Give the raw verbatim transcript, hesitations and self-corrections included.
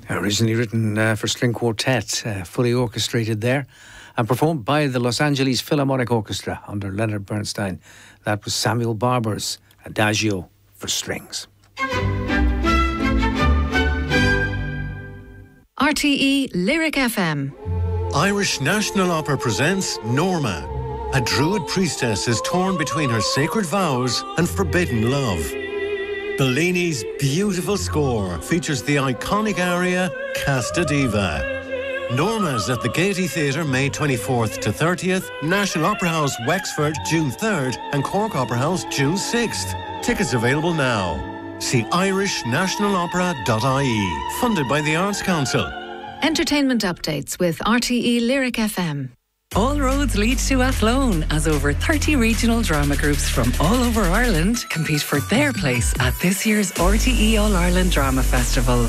Originally written uh, for string quartet, uh, fully orchestrated there, and performed by the Los Angeles Philharmonic Orchestra under Leonard Bernstein. That was Samuel Barber's Adagio for strings. R T E Lyric F M. Irish National Opera presents Norma. A druid priestess is torn between her sacred vows and forbidden love. Bellini's beautiful score features the iconic aria Casta Diva. Norma's at the Gaiety Theatre May twenty-fourth to thirtieth, National Opera House Wexford June third and Cork Opera House June sixth. Tickets available now. See irish national opera dot I E, funded by the Arts Council. Entertainment updates with R T E Lyric F M. All roads lead to Athlone, as over thirty regional drama groups from all over Ireland compete for their place at this year's R T E All Ireland Drama Festival.